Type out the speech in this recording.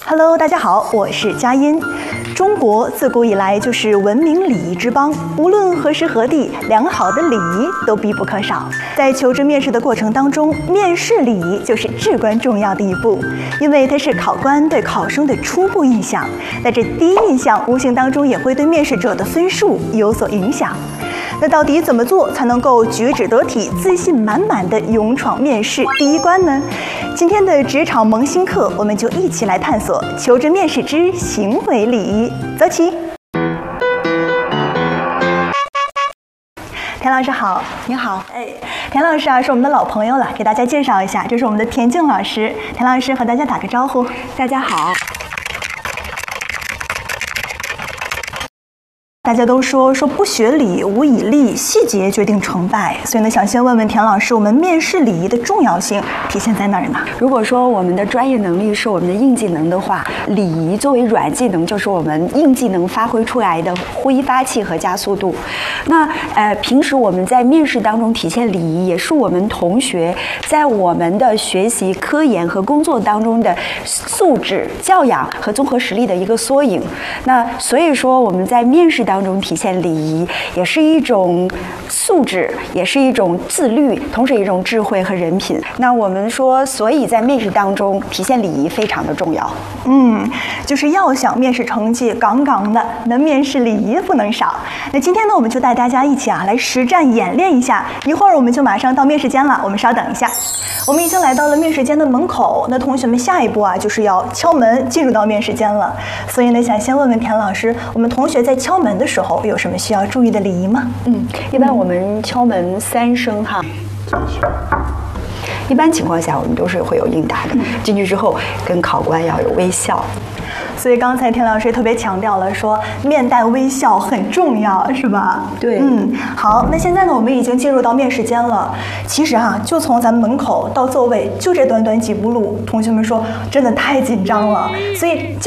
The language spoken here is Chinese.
Hello， 大家好，我是佳音。中国自古以来就是文明礼仪之邦，无论何时何地，良好的礼仪都必不可少。在求职面试的过程当中，面试礼仪就是至关重要的一步，因为它是考官对考生的初步印象，那这第一印象无形当中也会对面试者的分数有所影响。那到底怎么做才能够举止得体、自信满满的勇闯面试第一关呢？今天的职场萌新课，我们就一起来探索求职面试之行为礼仪。走起！田老师好， 你好。 田老师啊是我们的老朋友了，给大家介绍一下，这是我们的田静老师。田老师和大家打个招呼。 大家好。 大家都说不学礼，无以立，细节决定成败。所以呢，想先问问田老师，我们面试礼仪的重要性体现在哪儿呢？ 如果说我们的专业能力是我们的硬技能的话，礼仪作为软技能，就是我们硬技能发挥出来的挥发器和加速度。那平时我们在面试当中体现礼仪，也是我们同学在我们的学习、科研和工作当中的素质、教养和综合实力的一个缩影。那所以说我们在面试当中体现礼仪，也是一种素质，也是一种自律，同时一种智慧和人品。那我们说，所以在面试当中体现礼仪非常的重要。 就是要想面试成绩杠杠的，那面试礼仪不能少。那今天呢，我们就带大家一起来实战演练一下。一会儿我们就马上到面试间了，我们稍等一下。我们已经来到了面试间的门口，那同学们下一步啊，就是要敲门进入到面试间了。所以呢，想先问问田老师，我们同学在敲门的时候有什么需要注意的礼仪吗？ 一般我们敲门3声哈。一般情况下，我们都是会有应答的。进去之后，跟考官要有微笑。 所以刚才田老师也特别强调了，说面带微笑很重要，是吧？ 对。 好，那现在呢，我们已经进入到面试间了。其实就从咱们门口到座位，就这短短几步路，同学们说真的太紧张了，所以